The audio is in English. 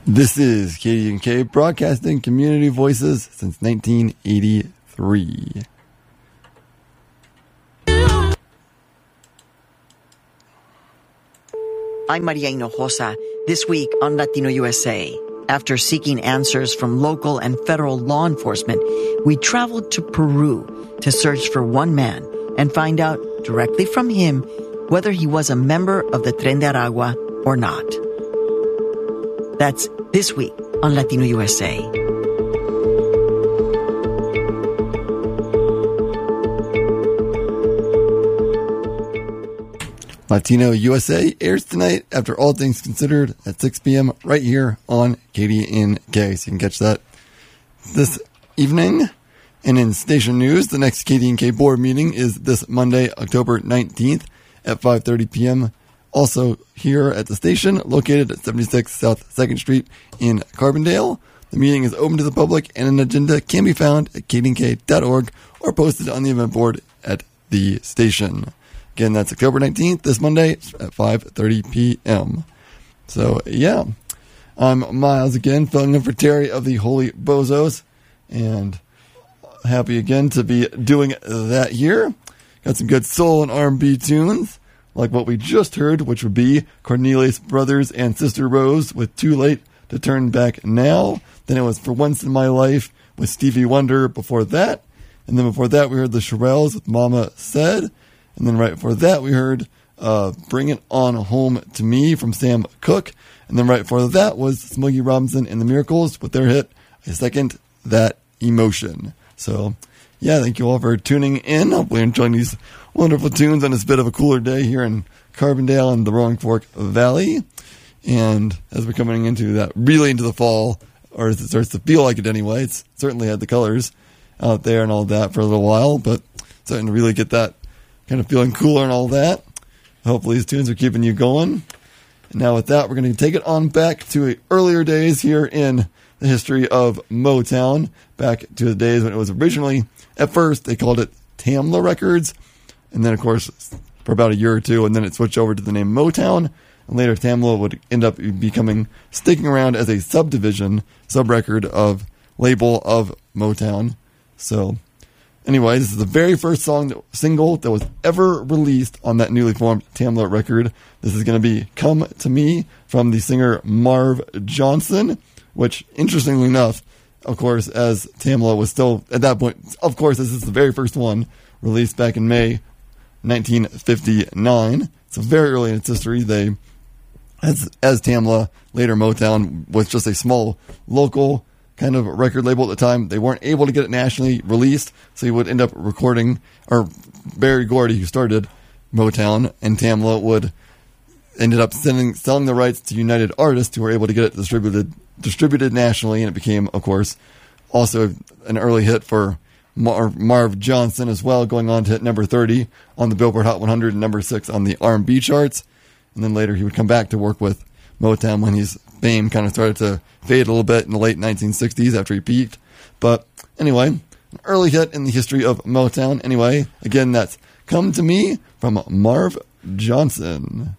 This is KD&K Broadcasting Community Voices since 1983. I'm Maria Hinojosa. This week on Latino USA, after seeking answers from local and federal law enforcement, we traveled to Peru to search for one man and find out directly from him whether he was a member of the Tren de Aragua or not. That's this week on Latino USA. Latino USA airs tonight after All Things Considered at 6 p.m. right here on KD&K. So you can catch that this evening. And in station news, the next KD&K board meeting is this Monday, October 19th at 5:30 p.m. Also here at the station, located at 76 South 2nd Street in Carbondale. The meeting is open to the public and an agenda can be found at kdnk.org or posted on the event board at the station. Again, that's October 19th, this Monday at 5:30 p.m. So, yeah. I'm Miles again, filling in for Terry of the Holy Bozos. And happy again to be doing that here. Got some good soul and R&B tunes, like what we just heard, which would be Cornelius Brothers and Sister Rose with Too Late to Turn Back Now. Then it was For Once in My Life with Stevie Wonder before that. And then before that, we heard the Shirelles with Mama Said. And then right before that, we heard Bring It On Home to Me from Sam Cooke. And then right before that was Smokey Robinson and the Miracles with their hit, I Second That Emotion. So, yeah, thank you all for tuning in. Hopefully you're enjoying these wonderful tunes on this bit of a cooler day here in Carbondale and the Roaring Fork Valley. And as we're coming into that, really into the fall, or as it starts to feel like it anyway, it's certainly had the colors out there and all that for a little while, but starting to really get that kind of feeling cooler and all that. Hopefully these tunes are keeping you going. And now with that, we're going to take it on back to earlier days here in the history of Motown, back to the days when it was originally, at first, they called it Tamla Records, and then, of course, for about a year or two, and then it switched over to the name Motown, and later Tamla would end up sticking around as a sub-record of label of Motown. So, anyway, this is the very first single that was ever released on that newly formed Tamla record. This is going to be Come to Me from the singer Marv Johnson, which, interestingly enough, of course, as Tamla was still, at that point, of course, this is the very first one released back in May 1959. So very early in its history, as Tamla, later Motown, was just a small local kind of record label at the time. They weren't able to get it nationally released, so he would end up recording, or Berry Gordy, who started Motown, and Tamla ended up selling the rights to United Artists, who were able to get it distributed nationally, and it became, of course, also an early hit for Marv Johnson as well, going on to hit number 30 on the Billboard Hot 100 and number 6 on the R&B charts. And then later he would come back to work with Motown when his fame kind of started to fade a little bit in the late 1960s after he peaked. But anyway, an early hit in the history of Motown. Anyway, again, that's Come to Me from Marv Johnson.